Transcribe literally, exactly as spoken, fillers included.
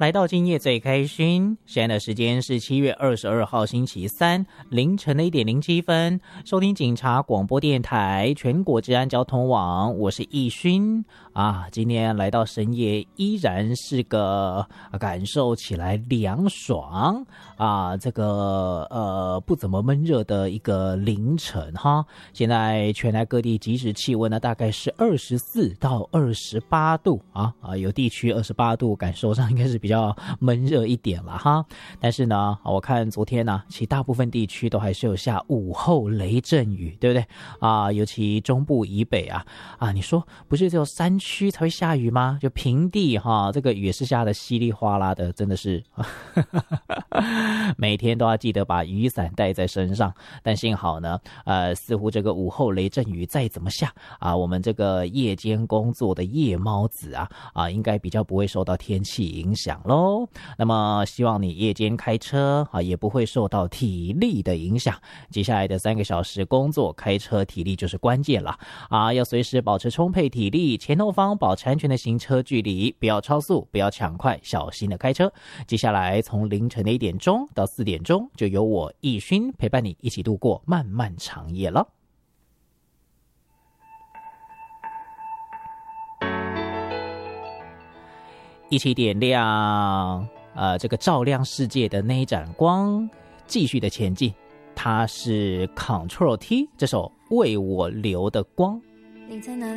来到今夜最开心，现在的时间是七月二十二号星期三凌晨的一点零七分，收听警察广播电台全国治安交通网，我是易勋啊。今天来到深夜，依然是个感受起来凉爽啊，这个呃不怎么闷热的一个凌晨哈。现在全台各地即时气温呢大概是二十四到二十八度啊啊，有地区二十八度，感受上应该是比较闷热一点了哈。但是呢，我看昨天呢，其实大部分地区都还是有下午后雷阵雨，对不对啊？尤其中部以北啊啊，你说不是只有山区才会下雨吗？就平地哈，这个雨也是下的稀里哗啦的，真的是每天都要记得把雨伞带在身上。但幸好呢，呃，似乎这个午后雷阵雨再怎么下啊，我们这个夜间工作的夜猫子啊啊，应该比较不会受到天气影响咯。那么希望你夜间开车啊，也不会受到体力的影响。接下来的三个小时工作，开车体力就是关键了啊，要随时保持充沛体力，前后方保持安全的行车距离，不要超速，不要抢快，小心的开车。接下来从凌晨的一点钟到四点钟，就由我易勋陪伴你一起度过漫漫长夜了。一起点亮呃，这个照亮世界的那一盏光，继续的前进。它是 Control T 这首为我留的光。 你在哪